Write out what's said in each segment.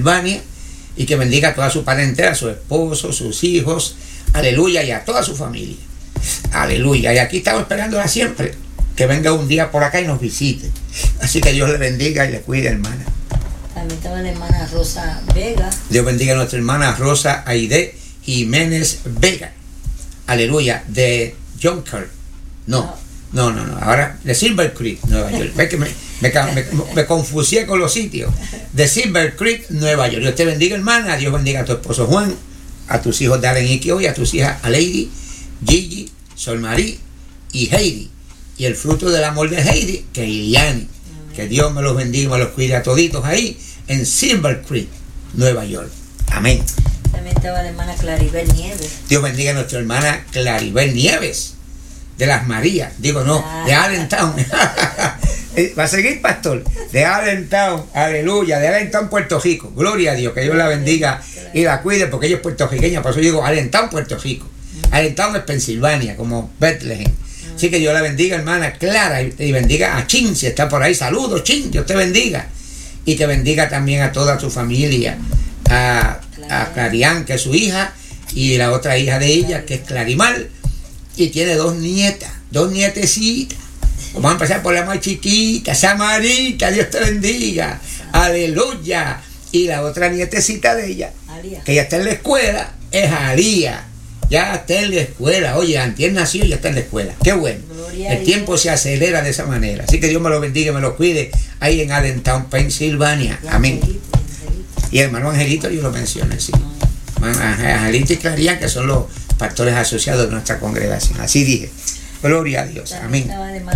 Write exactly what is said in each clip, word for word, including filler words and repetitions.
Pensilvania, y que bendiga a toda su parentela, a su esposo, sus hijos, aleluya, y a toda su familia, aleluya. Y aquí estamos esperándola siempre, que venga un día por acá y nos visite. Así que Dios le bendiga y le cuide, hermana. También estaba la hermana Rosa Vega. Dios bendiga a nuestra hermana Rosa Aide Jiménez Vega, aleluya, de Junker, no, no, no, no, ahora de Silver Creek, Nueva York. Ve que me, me, me, me confusé con los sitios. De Silver Creek, Nueva York. Dios te bendiga, hermana. Dios bendiga a tu esposo Juan, a tus hijos Darren y Kio, y a tus hijas Aleidi, Gigi, Sol Marie y Heidi, y el fruto del amor de Heidi, que es Iliani. Que Dios me los bendiga y me los cuide a toditos ahí en Silver Creek, Nueva York. Amén. También estaba la hermana Claribel Nieves. Dios bendiga a nuestra hermana Claribel Nieves, de las Marías, digo no, de Allentown. Va a seguir, pastor, de Allentown, aleluya, de Allentown, Puerto Rico. Gloria a Dios, que Dios la bendiga y la cuide, porque ella es puertorriqueña, por eso digo Allentown, Puerto Rico. Allentown es Pensilvania, como Bethlehem. Así que Dios la bendiga, hermana Clara, y, y bendiga a Chin, si está por ahí. Saludos, Chin, Dios te bendiga. Y que bendiga también a toda su familia, a, a Clarián, que es su hija, y la otra hija de ella, que es Clarimal, y tiene dos nietas, dos nietecitas. Vamos a empezar por la más chiquita, Samarita, Dios te bendiga, aleluya. Y la otra nietecita de ella, que ya está en la escuela, es Alía. Ya está en la escuela. Oye, antier nació y ya está en la escuela. Qué bueno. El tiempo se acelera de esa manera. Así que Dios me lo bendiga y me lo cuide ahí en Allentown, Pensilvania. Amén. Y hermano Angelito, yo lo mencioné, sí. Angelito y Clarián, que son los pastores asociados de nuestra congregación. Así dije. Gloria a Dios. Amén.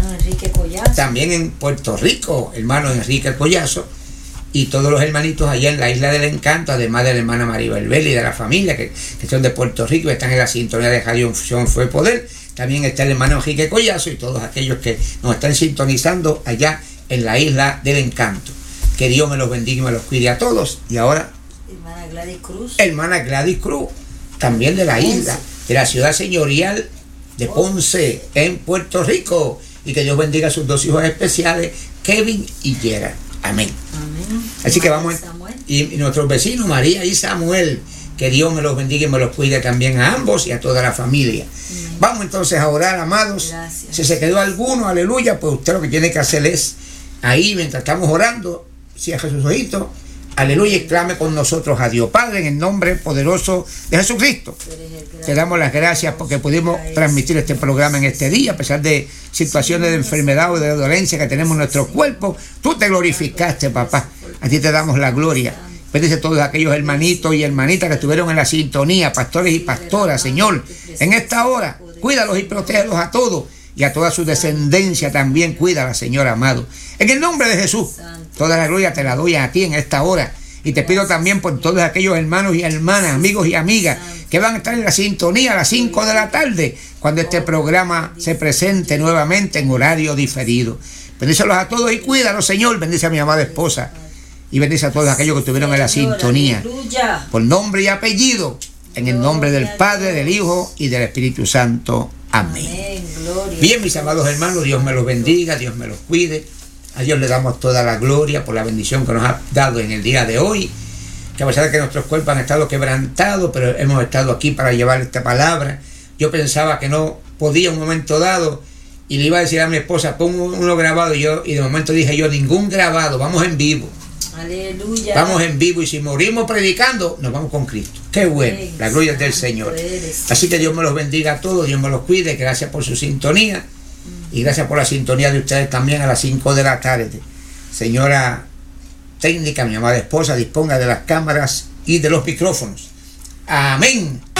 También en Puerto Rico, hermano Enrique Collazo, y todos los hermanitos allá en la Isla del Encanto, además de la hermana Maribel Vélez y de la familia que, que son de Puerto Rico, están en la sintonía de Radio Unción Fue Poder. También está el hermano Enrique Collazo y todos aquellos que nos están sintonizando allá en la Isla del Encanto. Que Dios me los bendiga y me los cuide a todos. Y ahora, hermana Gladys Cruz. Hermana Gladys Cruz, también de la isla, de la ciudad señorial de Ponce, en Puerto Rico. Y que Dios bendiga a sus dos hijos especiales, Kevin y Gerard. Amén. Amén. Así que vamos, y, y nuestros vecinos, María y Samuel, que Dios me los bendiga y me los cuide también a ambos y a toda la familia. Amén. Vamos entonces a orar, amados. Gracias. Si se quedó alguno, aleluya, pues usted lo que tiene que hacer es, ahí mientras estamos orando, cierre sus ojitos, aleluya, y clame con nosotros a Dios. Padre, en el nombre poderoso de Jesucristo, te damos las gracias porque pudimos transmitir este programa en este día, a pesar de situaciones de enfermedad o de dolencia que tenemos en nuestro cuerpo. Tú te glorificaste, papá. A ti te damos la gloria. Bendice a todos aquellos hermanitos y hermanitas que estuvieron en la sintonía, pastores y pastoras, Señor, en esta hora. Cuídalos y protégelos a todos y a toda su descendencia también. Cuídala, Señor amado. En el nombre de Jesús, toda la gloria te la doy a ti en esta hora. Y te pido también por todos aquellos hermanos y hermanas, amigos y amigas que van a estar en la sintonía a las cinco de la tarde, cuando este programa se presente nuevamente en horario diferido. Bendícelos a todos y cuídalos, Señor. Bendice a mi amada esposa y bendice a todos aquellos que estuvieron en la sintonía. Por nombre y apellido, en el nombre del Padre, del Hijo y del Espíritu Santo. Amén. Bien, mis amados hermanos, Dios me los bendiga, Dios me los cuide. A Dios le damos toda la gloria por la bendición que nos ha dado en el día de hoy, que a pesar de que nuestros cuerpos han estado quebrantados, pero hemos estado aquí para llevar esta palabra. Yo pensaba que no podía en un momento dado, y le iba a decir a mi esposa, pon uno grabado, y, yo, y de momento dije yo, ningún grabado, vamos en vivo. Aleluya. Vamos en vivo, y si morimos predicando, nos vamos con Cristo. Qué bueno, la gloria es del Señor. Así que Dios me los bendiga a todos, Dios me los cuide, gracias por su sintonía. Y gracias por la sintonía de ustedes también a las cinco de la tarde. Señora técnica, mi amada esposa, disponga de las cámaras y de los micrófonos. Amén.